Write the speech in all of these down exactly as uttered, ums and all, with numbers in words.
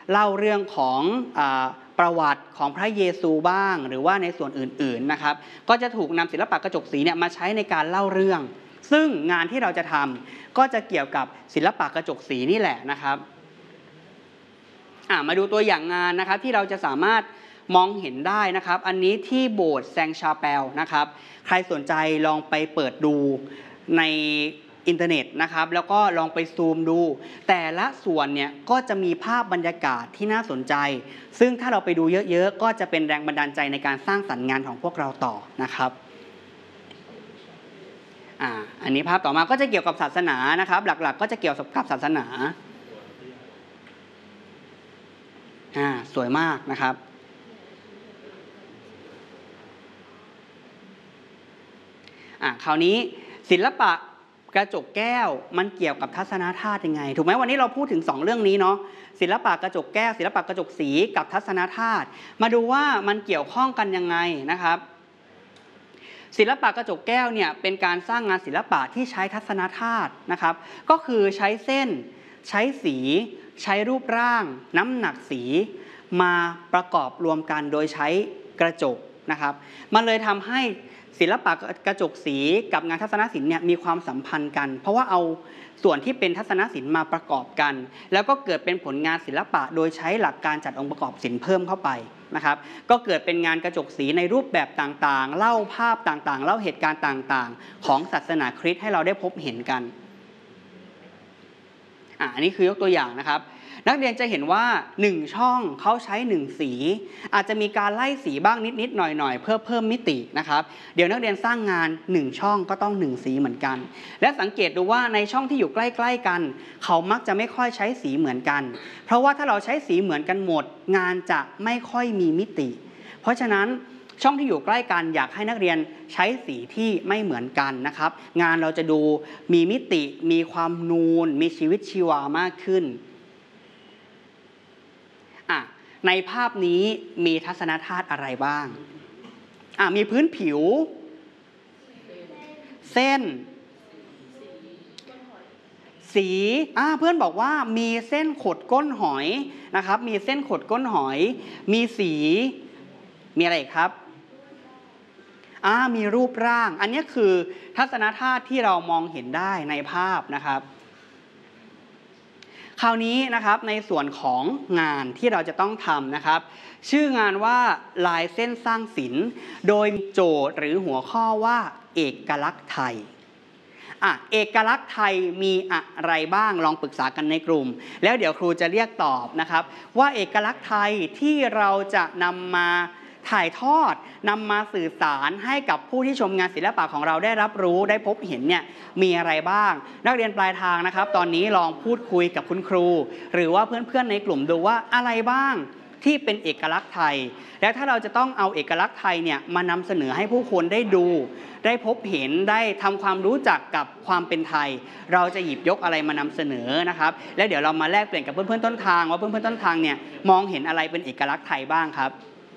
เล่าเรื่องของอ่าประวัติของพระเยซูบ้างหรือว่าในส่วนอื่นๆนะครับก็จะถูกนำศิลปะกระจกสีเนี่ยมาใช้ในการเล่าเรื่องซึ่งงานที่เราจะทำก็จะเกี่ยวกับศิลปะกระจกสีนี่แหละนะครับมาดูตัวอย่างงานนะครับที่เราจะสามารถมองเห็นได้นะครับอันนี้ที่โบสถ์แซงชาเปลนะครับใครสนใจลองไปเปิดดูในอินเทอร์เน็ตนะครับแล้วก็ลองไปซูมดูแต่ละส่วนเนี่ยก็จะมีภาพบรรยากาศที่น่าสนใจซึ่งถ้าเราไปดูเยอะๆก็จะเป็นแรงบันดาลใจในการสร้างสรรค์งานของพวกเราต่อนะครับอ่าอันนี้ภาพต่อมาก็จะเกี่ยวกับศาสนานะครับหลักๆก็จะเกี่ยวกับศาสนาอ่าสวยมากนะครับอ่าคราวนี้ศิลปะกระจกแก้วมันเกี่ยวกับทัศนธาตุยังไงถูกไหมวันนี้เราพูดถึงสองเรื่องนี้เนาะศิลปะกระจกแก้วศิลปะกระจกสีกับทัศนธาตุมาดูว่ามันเกี่ยวข้องกันยังไงนะครับศิลปะกระจกแก้วเนี่ยเป็นการสร้างงานศิลปะที่ใช้ทัศนธาตุนะครับก็คือใช้เส้นใช้สีใช้รูปร่างน้ำหนักสีมาประกอบรวมกันโดยใช้กระจกนะครับมันเลยทำให้ศิลปะกระจกสีกับงานทัศนศิลป์เนี่ยมีความสัมพันธ์กันเพราะว่าเอาส่วนที่เป็นทัศนศิลป์มาประกอบกันแล้วก็เกิดเป็นผลงานศิลปะโดยใช้หลักการจัดองค์ประกอบศิลป์เพิ่มเข้าไปนะครับก็เกิดเป็นงานกระจกสีในรูปแบบต่างๆเล่าภาพต่างๆเล่าเหตุการณ์ต่างๆของศาสนาคริสต์ให้เราได้พบเห็นกันอ่าอันนี้คือยกตัวอย่างนะครับนักเรียนจะเห็นว่าหนึ่งช่องเขาใช้หนึ่งสีอาจจะมีการไล่สีบ้างนิดๆหน่อยๆเพื่อเพิ่มมิตินะครับเดี๋ยวนักเรียนสร้างงานหนึ่งช่องก็ต้องหนึ่งสีเหมือนกันและสังเกตดูว่าในช่องที่อยู่ใกล้ๆกันเขามักจะไม่ค่อยใช้สีเหมือนกันเพราะว่าถ้าเราใช้สีเหมือนกันหมดงานจะไม่ค่อยมีมิติเพราะฉะนั้นช่องที่อยู่ใกล้กันอยากให้นักเรียนใช้สีที่ไม่เหมือนกันนะครับงานเราจะดูมีมิติมีความนูนมีชีวิตชีวามากขึ้นในภาพนี้มีทัศนธาตุอะไรบ้างมีพื้นผิวเส้นสีเพื่อนบอกว่ามีเส้นขดก้นหอยนะครับมีเส้นขดก้นหอยมีสีมีอะไรครับมีรูปร่างอันนี้คือทัศนธาตุที่เรามองเห็นได้ในภาพนะครับคราวนี้นะครับในส่วนของงานที่เราจะต้องทำนะครับชื่องานว่าลายเส้นสร้างศิลป์โดยโจทย์หรือหัวข้อว่าเอกลักษณ์ไทยอ่ะเอกลักษณ์ไทยมีอะไรบ้างลองปรึกษากันในกลุ่มแล้วเดี๋ยวครูจะเรียกตอบนะครับว่าเอกลักษณ์ไทยที่เราจะนำมาถ่ายทอดนำมาสื่อสารให้กับผู้ที่ชมงานศิลปะของเราได้รับรู้ได้พบเห็นเนี่ยมีอะไรบ้างนักเรียนปลายทางนะครับตอนนี้ลองพูดคุยกับคุณครูหรือว่าเพื่อนๆในกลุ่มดูว่าอะไรบ้างที่เป็นเอกลักษณ์ไทยและถ้าเราจะต้องเอาเอกลักษณ์ไทยเนี่ยมานำเสนอให้ผู้คนได้ดูได้พบเห็นได้ทำความรู้จักกับความเป็นไทยเราจะหยิบยกอะไรมานำเสนอนะครับและเดี๋ยวเรามาแลกเปลี่ยนกับเพื่อนๆต้นทางว่าเพื่อนๆต้นทางเนี่ยมองเห็นอะไรเป็นเอกลักษณ์ไทยบ้างครับ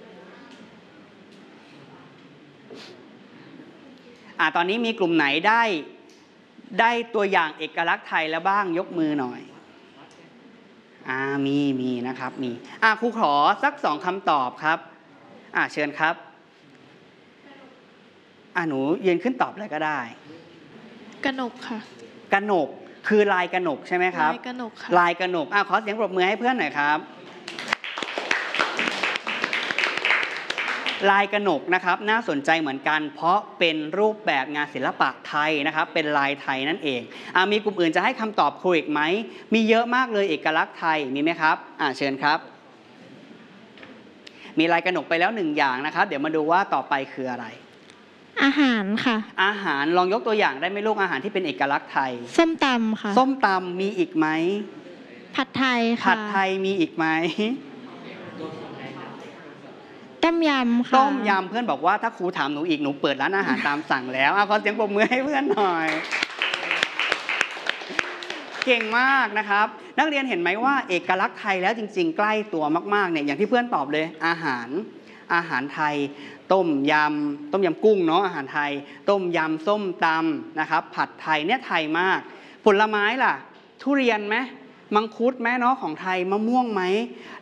อ่าตอนนี้มีกลุ่มไหนได้ได้ตัวอย่างเอกลักษณ์ไทยแล้วบ้างยกมือหน่อยอ่ามีมีนะครับมีอ่าครูขอสักสองคำตอบครับอ่าเชิญครับอ่าหนูยืนขึ้นตอบเลยก็ได้กนกค่ะกนกคือลายกนกใช่ไหมครับลายกนกค่ะลายกนกอ่าขอเสียงปรบมือให้เพื่อนหน่อยครับลายกนกนะครับน่าสนใจเหมือนกันเพราะเป็นรูปแบบงานศิลปะไทยนะครับเป็นลายไทยนั่นเองอ่ามีกลุ่มอื่นจะให้คำตอบครูอีกไหมมีเยอะมากเลยเอกลักษณ์ไทยมีไหมครับอ่าเชิญครับมีลายกนกไปแล้วหนึ่งอย่างนะครับเดี๋ยวมาดูว่าต่อไปคืออะไรอาหารค่ะอาหารลองยกตัวอย่างได้ไหมลูกอาหารที่เป็นเอกลักษณ์ไทยส้มตำค่ะส้มตำมีอีกไหมผัดไทยค่ะผัดไทยมีอีกไหมต้มยำค่ะต้มยำเพื่อนบอกว่าถ้าครูถามหนูอีกหนูเปิดร้านอาหารตามสั่งแล้วเอาขอเสียงปรบมือให้เพื่อนหน่อยเก่งมากนะครับนักเรียนเห็นไหมว่าเอกลักษณ์ไทยแล้วจริงๆใกล้ตัวมากๆเนี่ยอย่างที่เพื่อนตอบเลยอาหารอาหารไทยต้มยำต้มยำกุ้งเนาะอาหารไทยต้มยำส้มตำนะครับผัดไทยเนี่ยไทยมากผลไม้ล่ะทุเรียนไหมมังคุดไหมเนาะของไทยมะม่วงไหม